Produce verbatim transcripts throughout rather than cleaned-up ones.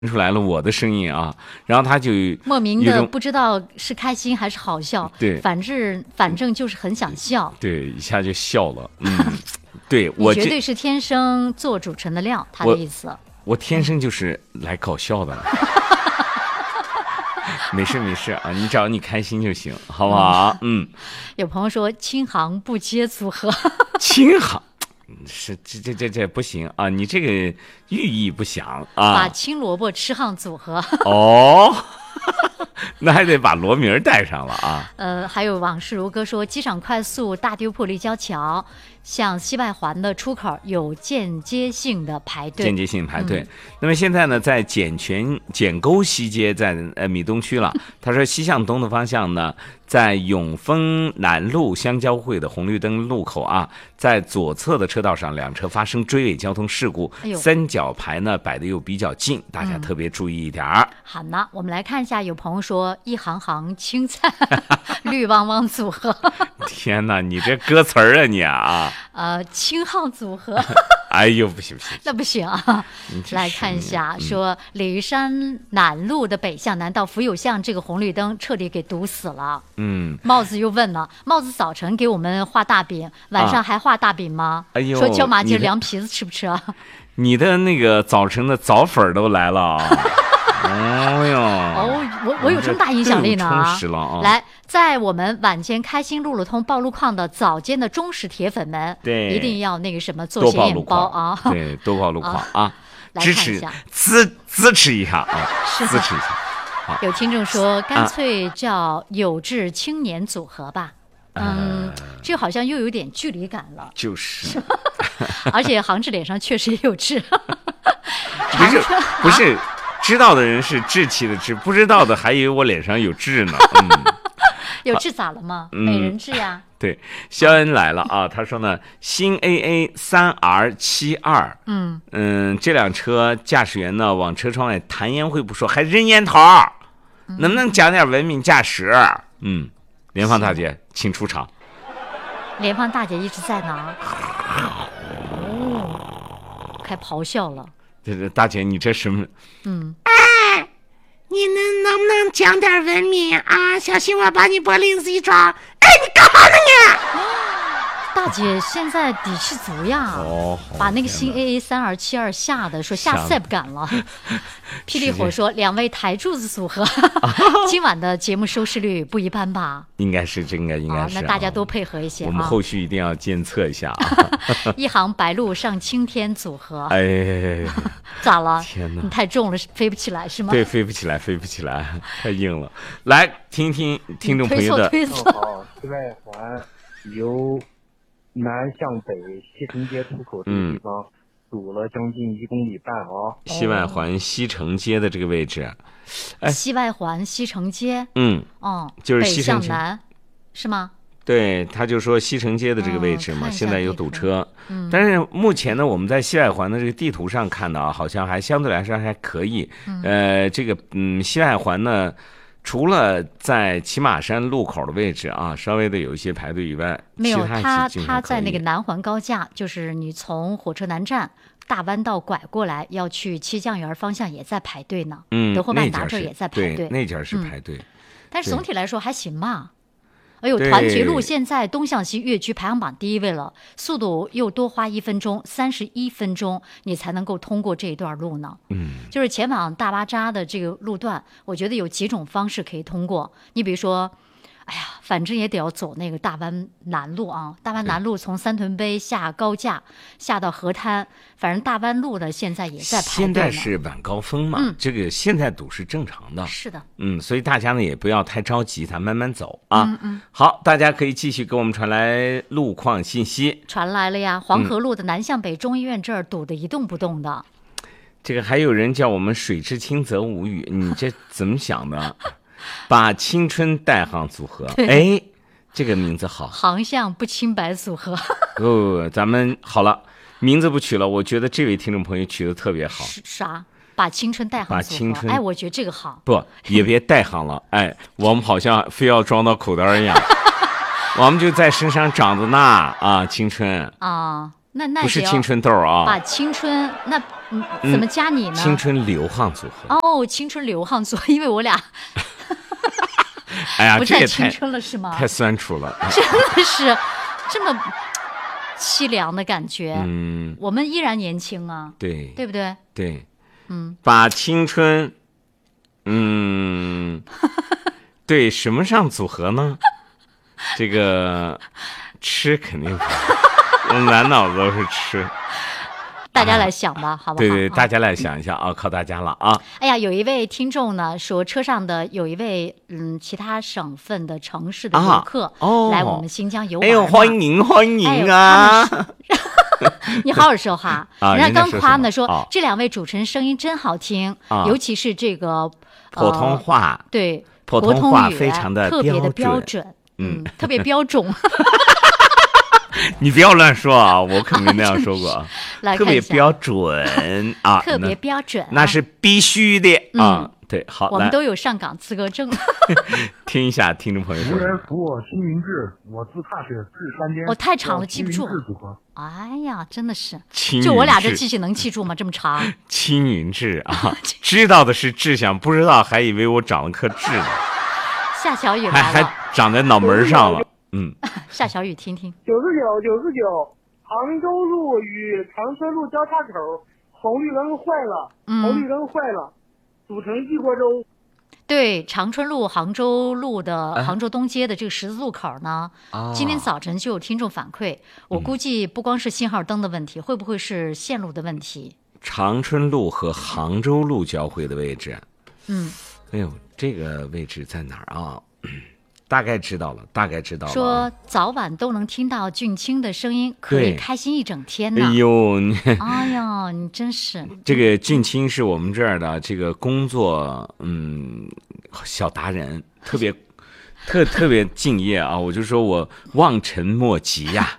出来了我的声音啊，然后他就莫名的不知道是开心还是好笑， 对， 反正反正就是很想笑， 对，一下就笑了，嗯，对我绝对是天生做主持人的料，他的意思。 我, 我天生就是来搞笑的。没事没事啊，你只要你开心就行，好不好？嗯。 有朋友说轻航不接组合， 轻航。是这这这这不行啊！你这个寓意不详啊！ 把青萝卜吃항组合哦，那还得把罗明带上了啊！ 呃，还有往事如歌说，机场快速大丢铺立交桥向西外环的出口有间接性的排队， 间接性排队。嗯、那么现在呢，在简泉简沟西街在呃米东区了。他说西向东的方向呢，在永丰南路相交汇的红绿灯路口啊，在左侧的车道上，两车发生追尾交通事故，哎、三角牌呢摆的又比较近，大家特别注意一点儿。嗯、 好呢，我们来看一下，有朋友说一行行青菜绿汪汪组合。 天哪，你这歌词儿啊你啊！ 呃，青항组合。 哎呦，不行不行， 那不行啊！来看一下，嗯、说鲤鱼山南路的北向南到福友巷这个红绿灯彻底给堵死了。嗯，帽子又问了，帽子早晨给我们画大饼，晚上还画大饼吗？啊、哎呦，说椒麻鸡凉皮子吃不吃啊？ 你的那个早晨的早粉都来了啊！哦哟， 哦，我我有这么大影响力呢啊！ 啊来，在我们晚间开心路路通报路况的早间的忠实铁粉们， 对， 一定要那个什么做显眼包啊！ 对，多报路况啊， 支持支支持一下啊，支持一下。 有听众说，干脆叫有志青年组合吧。嗯，这好像又有点距离感了。 就是， 而且杭志脸上确实也有痣。 不是不是。知道的人是志气的志，不知道的还以为我脸上有痣呢。嗯、 有痣咋了吗？嗯、美人痣呀。 对，肖恩来了啊，他说呢，新 A A 三 R 七二，嗯嗯，这辆车驾驶员呢往车窗外弹烟灰不说，还扔烟头，嗯、能不能讲点文明驾驶？嗯，联芳大姐，请出场。 联芳大姐一直在哪？哦，开咆哮了。 这这大姐，你这什么？ 嗯， 哎，你能能不能讲点文明啊？小心我把你脖领子一抓！哎，你干嘛呢你？ 大姐现在底气足呀，哦、把那个新 A A 三二七二吓得说下次再不敢了。霹雳火说两位台柱子组合，今晚的节目收视率不一般吧？ 应该是，这应该应该是、 啊。那大家多配合一些、啊。 我们后续一定要监测一下啊。 一行白鹭上青天组合， 哎， 咋了？ 天哪， 你太重了，飞不起来是吗？ 对，飞不起来，飞不起来，太硬了。来听听听众朋友的。 推错推错。 好，西外环由南向北西城街出口这个地方、嗯、堵了将近一公里半啊！ 西外环西城街的这个位置， 哎，西外环西城街， 嗯， 哦， 就是西城街北向南，是吗？ 对，他就说西城街的这个位置嘛， 嗯、 现在有堵车、嗯，但是目前呢，我们在西外环的这个地图上看到，好像还相对来说还可以。嗯、呃，这个嗯，西外环呢。除了在骑马山路口的位置啊，稍微的有一些排队以外， 没有， 它它在那个南环高架，就是你从火车南站大弯道拐过来要去七江园方向也在排队呢。嗯，德惠万达这也在排队， 那家是排队、嗯。 但是总体来说还行吧。哎呦，团结路现在东向西越区排行榜第一位了，速度又多花一分钟，三十一分钟你才能够通过这一段路呢。嗯，就是前往大巴扎的这个路段，我觉得有几种方式可以通过。你比如说，哎呀，反正也得要走那个大湾南路啊，大湾南路从三屯碑下高架下到河滩，反正大湾路呢现在也在排队呢。 现在是晚高峰嘛，嗯、这个现在堵是正常的。 是的， 嗯，所以大家呢也不要太着急，咱慢慢走啊。 嗯嗯。 好，大家可以继续给我们传来路况信息。 传来了呀，黄河路的南向北中医院这儿堵得一动不动的。 嗯、这个还有人叫我们水至清则无语，你这怎么想的？把青春带航组合，哎，这个名字好。 航向不清白组合。 哦，咱们好了，名字不取了，我觉得这位听众朋友取得特别好。 啥？把青春带航组合。 把青春， 哎，我觉得这个好。 不，也别带航了，哎，我们好像非要装到口袋一样，我们就在身上长着呢啊，青春啊，那那不是青春痘啊， 把青春那嗯，怎么加你呢？ 青春流淌组合。 哦，青春流淌组合，因为我俩哎呀， 不这也太太青春了是吗？ 太酸楚了。 真的是这么凄凉的感觉。 嗯， 我们依然年轻啊， 对， 对不对？ 对， 嗯， 把青春，嗯，对什么上组合呢？这个吃肯定不是，我满脑子都是吃。 大家来想吧，好不好？ 对对， 啊大家来想一下啊，靠大家了啊！ 哎呀，有一位听众呢说，车上的有一位嗯其他省份的城市的游客、 啊哦、 来我们新疆游玩。 哎呦，欢迎欢迎啊！ 哎、你好好说话。 啊、 人家刚夸呢，说、 哦、 这两位主持人声音真好听， 啊、 尤其是这个、 呃、普通话， 对普通话非常的特别的标准，嗯，特别标准。 你不要乱说啊！我可没那样说过啊。特别标准啊， 特别标准、啊， 那是必须的啊。嗯、对，好， 我们都有上岗资格证。 听一下听众朋友说。 无人扶我青云志，我自踏雪至山巅。 我、哦、太长了，记不住。哎呀，真的是，就我俩这记性能记住吗？这么长。 青云志啊，知道的是志向，不知道还以为我长了颗痣呢。 下小雨还还长在脑门上了。嗯， 下小雨听听。 九十九，九十九，杭州路与长春路交叉口红绿灯坏了， 嗯、 红绿灯坏了，组成一锅粥。 对，长春路、杭州路的杭州东街的这个十字路口呢，啊、今天早晨就有听众反馈，我估计不光是信号灯的问题，嗯、会不会是线路的问题？ 长春路和杭州路交汇的位置， 嗯， 哎呦，这个位置在哪儿啊？大概知道了，大概知道了。 说早晚都能听到俊清的声音，可以开心一整天呢。 哎呦，你， 哎呀，你真是这个俊清是我们这儿的这个工作，嗯，小达人，特别特特别敬业啊！我就说我望尘莫及呀，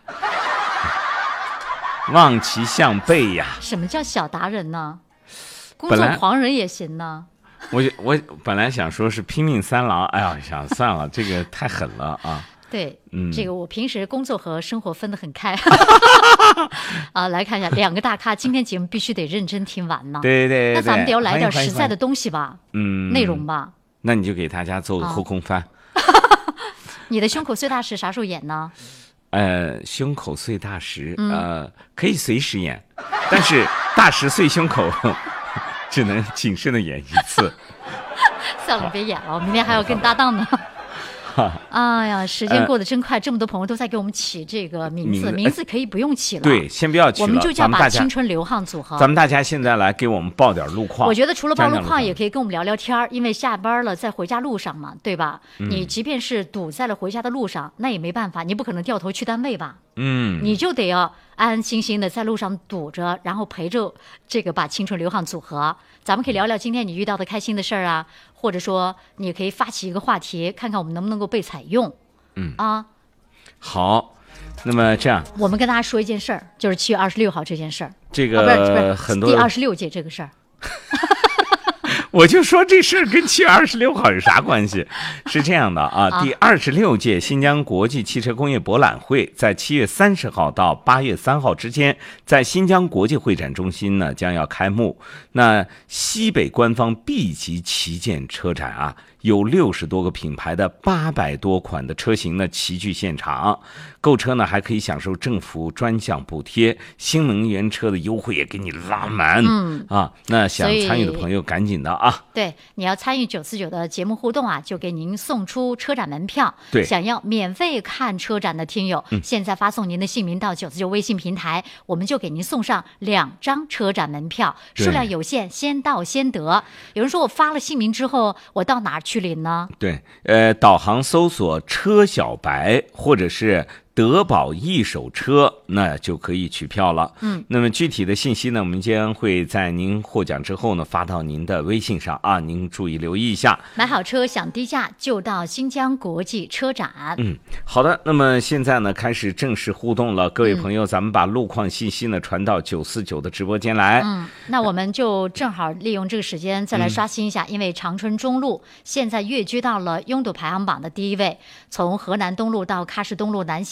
望其项背呀。 什么叫小达人呢？工作狂人也行呢。 我我本来想说是拼命三郎，哎呀，想算了，这个太狠了啊！ 对， 嗯， 这个我平时工作和生活分得很开。啊，来看一下两个大咖，今天节目必须得认真听完呢。 对对对， 那咱们得要来点实在的东西吧， 嗯， 内容吧。 那你就给大家做个后空翻。啊、 你的胸口碎大石啥时候演呢？ 呃，胸口碎大石， 嗯、 呃，可以随时演，但是大石碎胸口。只能谨慎的演一次。 算了，别演了，我明天还要跟搭档呢。哎呀，时间过得真快，呃、这么多朋友都在给我们起这个名字，名字可以不用起了。 对，先不要起了， 我们就叫把青春流淌组合。 咱们大家现在来给我们报点路况。 我觉得除了报路况，也可以跟我们聊聊天，因为下班了，在回家路上嘛，对吧？ 嗯、 你即便是堵在了回家的路上，那也没办法，你不可能掉头去单位吧？ 嗯， 你就得要安安心心的在路上堵着，然后陪着这个把青春流淌组合。咱们可以聊聊今天你遇到的开心的事儿啊，或者说你也可以发起一个话题，看看我们能不能够被采用。 嗯啊， 好，那么这样， 我们跟大家说一件事儿，就是七月二十六号这件事儿。 这个、 啊、不是不是很多第二十六届这个事儿。 我就说这事儿跟七月二十六号有啥关系？是这样的啊， 啊第二十六届新疆国际汽车工业博览会在七月三十号到八月三号之间，在新疆国际会展中心呢将要开幕。那西北官方 B 级旗舰车展啊，有六十多个品牌的八百多款的车型呢齐聚现场。购车呢还可以享受政府专项补贴，新能源车的优惠也给你拉满。 嗯啊，那想参与的朋友赶紧的啊！ 对，你要参与九四九的节目互动啊，就给您送出车展门票。 对， 想要免费看车展的听友，嗯、现在发送您的姓名到九四九微信平台，我们就给您送上两张车展门票，数量有限，先到先得。有人说我发了姓名之后，我到哪儿去领呢？ 对，呃，导航搜索车小白或者是德宝一手车，那就可以取票了。 嗯， 那么具体的信息呢，我们将会在您获奖之后呢发到您的微信上啊，您注意留意一下。 买好车享低价，就到新疆国际车展。 嗯，好的，那么现在呢开始正式互动了，各位朋友，嗯、咱们把路况信息呢传到九四九的直播间来。 嗯，那我们就正好利用这个时间再来刷新一下，嗯、因为长春中路现在跃居到了拥堵排行榜的第一位，从河南东路到喀什东路南向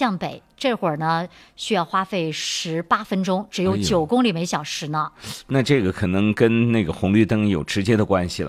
向北，这会儿呢需要花费十八分钟，只有九公里每小时呢。 那这个可能跟那个红绿灯有直接的关系了。